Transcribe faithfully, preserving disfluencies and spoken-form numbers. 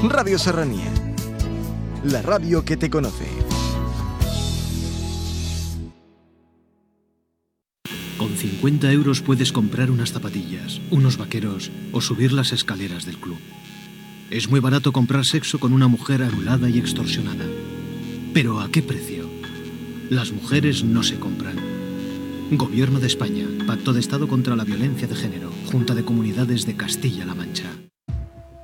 Radio Serranía, la radio que te conoce. Con cincuenta euros puedes comprar unas zapatillas, unos vaqueros o subir las escaleras del club. Es muy barato comprar sexo con una mujer anulada y extorsionada. ¿Pero a qué precio? Las mujeres no se compran. Gobierno de España, Pacto de Estado contra la Violencia de Género, Junta de Comunidades de Castilla-La Mancha.